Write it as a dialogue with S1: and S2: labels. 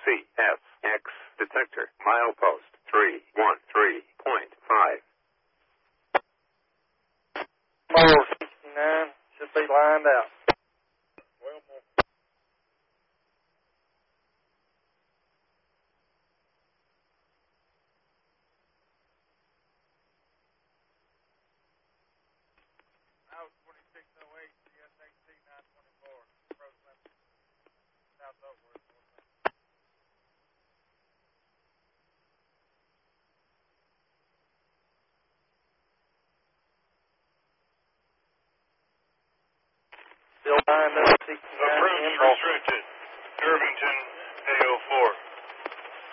S1: CSX detector. Milepost 313.5.
S2: Mile 69 should be lined out. Still lined up, 69.
S3: Approach restricted. Irvington